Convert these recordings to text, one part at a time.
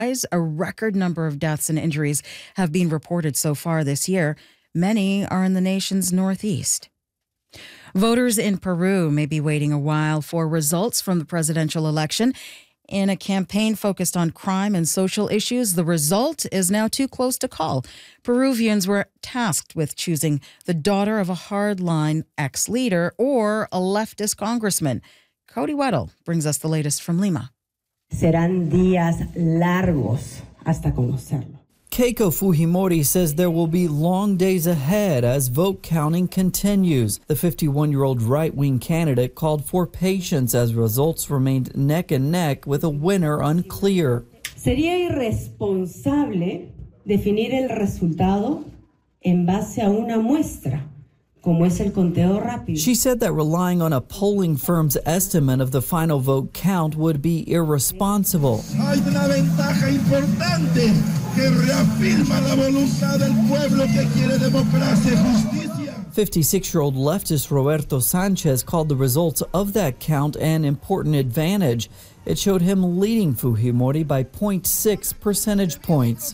A record number of deaths and injuries have been reported so far this year. Many are in the nation's northeast. Voters in Peru may be waiting a while for results from the presidential election. In a campaign focused on crime and social issues, the result is now too close to call. Peruvians were tasked with choosing the daughter of a hardline ex-leader or a leftist congressman. Cody Weddle brings us the latest from Lima. Serán días largos hasta conocerlo. Keiko Fujimori says there will be long days ahead as vote counting continues. The 51-year-old right-wing candidate called for patience as results remained neck and neck with a winner unclear. Sería irresponsable definir el resultado en base a una muestra, como es el conteo rápido. She said that relying on a polling firm's estimate of the final vote count would be irresponsible. Hay una ventaja importante que reafirma la voluntad del pueblo que quiere democracia y justicia. 56-year-old leftist Roberto Sanchez called the results of that count an important advantage. It showed him leading Fujimori by 0.6 percentage points.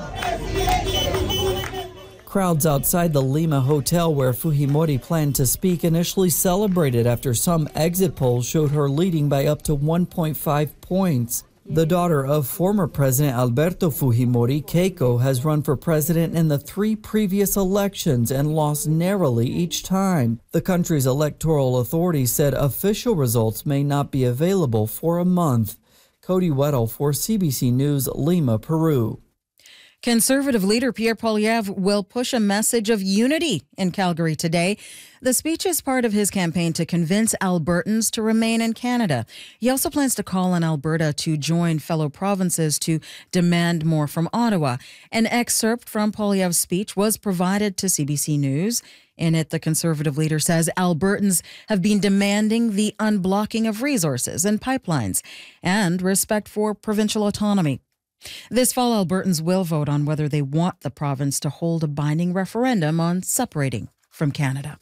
Crowds outside the Lima hotel where Fujimori planned to speak initially celebrated after some exit polls showed her leading by up to 1.5 points. The daughter of former President Alberto Fujimori, Keiko, has run for president in the 3 previous elections and lost narrowly each time. The country's electoral authorities said official results may not be available for a month. Cody Weddle for CBC News, Lima, Peru. Conservative leader Pierre Poilievre will push a message of unity in Calgary today. The speech is part of his campaign to convince Albertans to remain in Canada. He also plans to call on Alberta to join fellow provinces to demand more from Ottawa. An excerpt from Poilievre's speech was provided to CBC News. In it, the Conservative leader says Albertans have been demanding the unblocking of resources and pipelines and respect for provincial autonomy. This fall, Albertans will vote on whether they want the province to hold a binding referendum on separating from Canada.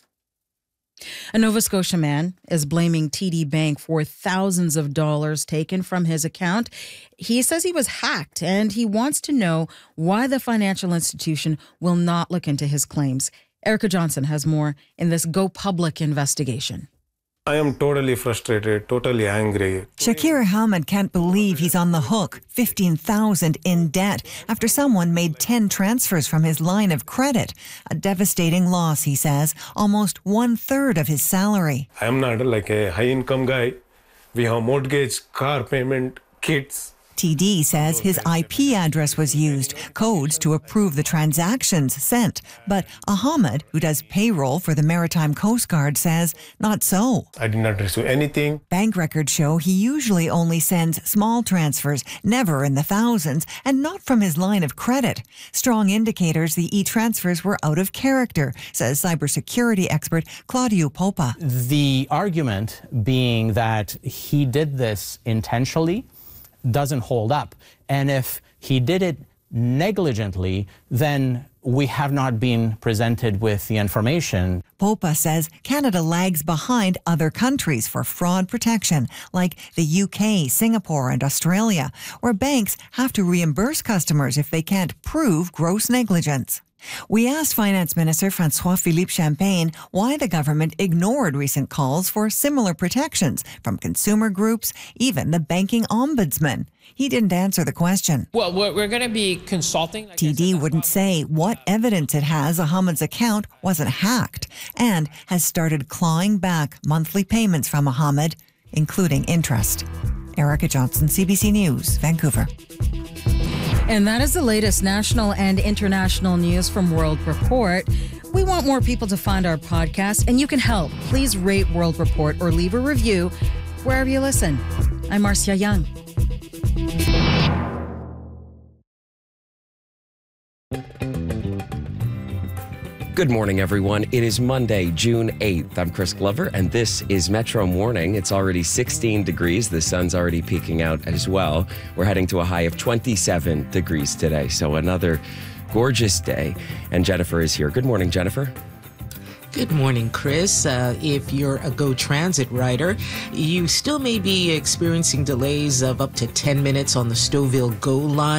A Nova Scotia man is blaming TD Bank for thousands of dollars taken from his account. He says he was hacked and he wants to know why the financial institution will not look into his claims. Erica Johnson has more in this Go Public investigation. I am totally frustrated, totally angry. Shakir Ahmed can't believe he's on the hook, $15,000 in debt, after someone made 10 transfers from his line of credit. A devastating loss, he says, almost 1/3 of his salary. I am not like a high-income guy. We have mortgage, car payment, kids. TD says his IP address was used, codes to approve the transactions sent. But Ahmed, who does payroll for the Maritime Coast Guard, says not so. I did not receive anything. Bank records show he usually only sends small transfers, never in the thousands, and not from his line of credit. Strong indicators the e-transfers were out of character, says cybersecurity expert Claudio Popa. The argument being that he did this intentionally doesn't hold up. And if he did it negligently, then we have not been presented with the information. Popa says Canada lags behind other countries for fraud protection, like the UK, Singapore, and Australia, where banks have to reimburse customers if they can't prove gross negligence. We asked Finance Minister François-Philippe Champagne why the government ignored recent calls for similar protections from consumer groups, even the banking ombudsman. He didn't answer the question. Well, we're going to be consulting. TD wouldn't say what evidence it has Ahmed's account wasn't hacked and has started clawing back monthly payments from Ahmed, including interest. Erica Johnson, CBC News, Vancouver. And that is the latest national and international news from World Report. We want more people to find our podcast, and you can help. Please rate World Report or leave a review wherever you listen. I'm Marcia Young. Good morning, everyone. It is Monday, June 8th. I'm Chris Glover, and this is Metro Morning. It's already 16 degrees. The sun's already peeking out as well. We're heading to a high of 27 degrees today, so another gorgeous day. And Jennifer is here. Good morning, Jennifer. Good morning, Chris. If you're a GO Transit rider, you still may be experiencing delays of up to 10 minutes on the Stouffville GO line.